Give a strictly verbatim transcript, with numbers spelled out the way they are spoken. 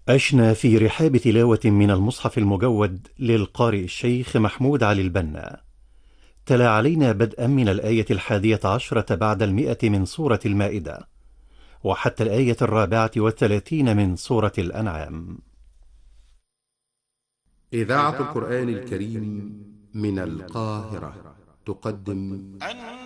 عشنا في رحاب تلاوة من المصحف المجود للقارئ الشيخ محمود علي البنا. تلا علينا بدءا من الآية الحادية عشرة بعد المئة من سورة المائدة، وحتى الآية الرابعة والثلاثين من سورة الأنعام. إذاعة القرآن الكريم من القاهرة تقدم